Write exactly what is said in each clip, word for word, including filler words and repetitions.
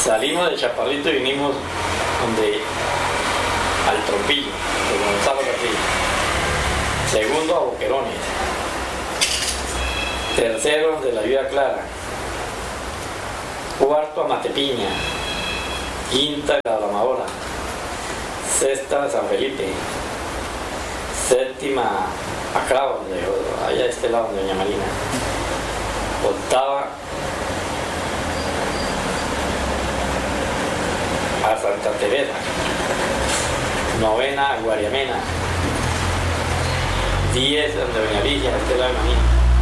Salimos de Chaparrito y vinimos donde al Trompillo, de Gonzalo García. Segundo a Boquerones. Tercero de la Vida Clara. Cuarto a Matepiña. Quinta a la Amadora. Sexta a San Felipe. Séptima a Cravo, allá de este lado de Doña Marina. Octava a Santa Teresa. Novena a Guariamena. Diez a Doña Ligia, a este lado de Maní.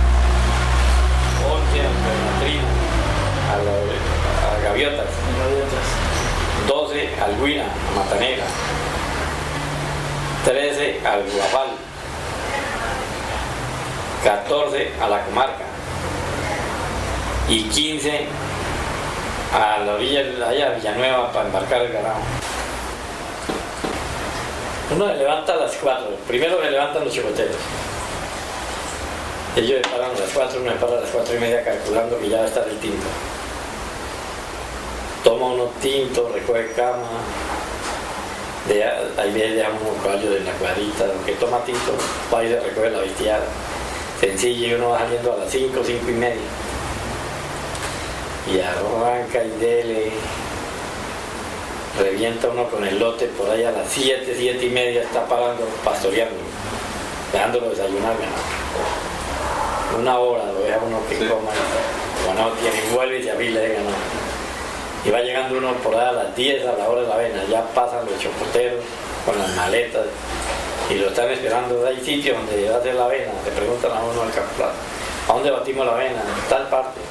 Once a Penatrina, a, la, a Gaviotas. Doce al Huila, a Matanegra. Trece al Guapal. Catorce a la Comarca. Y quince a la orilla de allá, Villanueva, para embarcar el ganado. Uno se levanta a las cuatro. Primero se levantan los chocoteros. Ellos se paran a las cuatro, uno se para a las cuatro y media calculando que ya va a estar el tinto. Toma unos tintos, recoge cama. De, ahí viene dejamos unos caballos de la cuadrita, que toma tinto, va y se recoge la bestiada. Sencillo, y uno va saliendo a las cinco, cinco y media. Y arranca y dele. Revienta uno con el lote por ahí a las siete, siete y media, está parando, pastoreando, dejándolo desayunar, ¿no? Una hora lo deja uno que sí. Coma, cuando no tiene, vuelve y se abrile de ganado. Y va llegando uno por ahí a las diez, a la hora de la avena, ya pasan los chocoteros con las maletas y lo están esperando. Hay sitios donde va a hacer la avena, le preguntan a uno al capataz, ¿a dónde batimos la avena? En tal parte.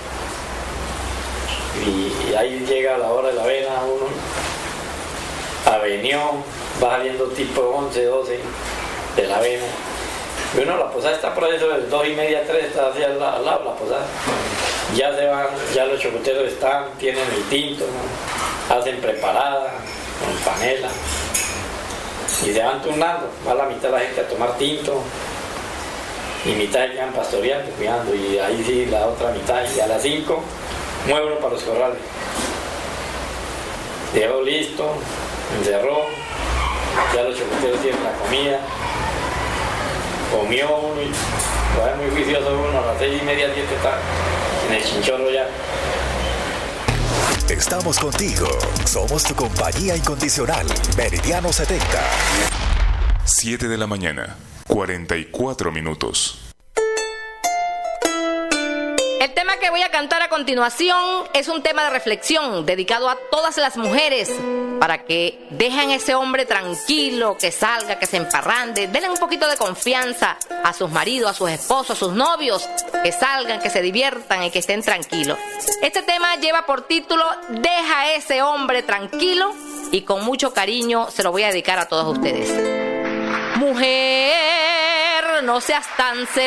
Y, y ahí llega la hora de la avena uno. Avenió, va saliendo tipo once, doce de la avena. Y uno, la posada está por eso de dos y media, tres, está hacia al lado la posada. Ya se van, ya los chocoteros están, tienen el tinto, ¿no? Hacen preparada, con panela. Y se van turnando, va la mitad de la gente a tomar tinto. Y mitad se quedan pastoreando, cuidando. Y ahí sí la otra mitad, y a las cinco mueve uno para los corrales. Dejó listo. Encerró, ya los chocoteros tienen la comida, comió uno y fue muy juicioso uno, a las seis y media, siete está en el chinchorro ya. Estamos contigo, somos tu compañía incondicional, Meridiano setenta. siete de la mañana, cuarenta y cuatro minutos. El tema que voy a cantar a continuación es un tema de reflexión dedicado a todas las mujeres para que dejen a ese hombre tranquilo, que salga, que se emparrande, denle un poquito de confianza a sus maridos, a sus esposos, a sus novios, que salgan, que se diviertan y que estén tranquilos. Este tema lleva por título Deja a ese hombre tranquilo y con mucho cariño se lo voy a dedicar a todos ustedes. Mujer, no seas tan celosa.